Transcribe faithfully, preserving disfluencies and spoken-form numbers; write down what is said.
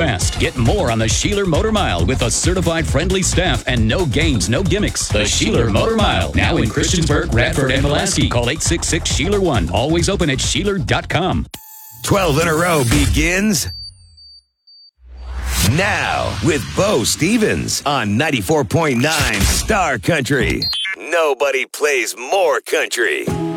fast. Get more on the Sheeler Motor Mile with a certified friendly staff and no games, no gimmicks. The Sheeler Motor Mile, now in Christiansburg, Radford, and Pulaski. Call eight six six, S H E E L E R one. Always open at Sheeler dot com. twelve in a row begins now with Bo Stevens on ninety-four point nine Star Country. Nobody plays more country.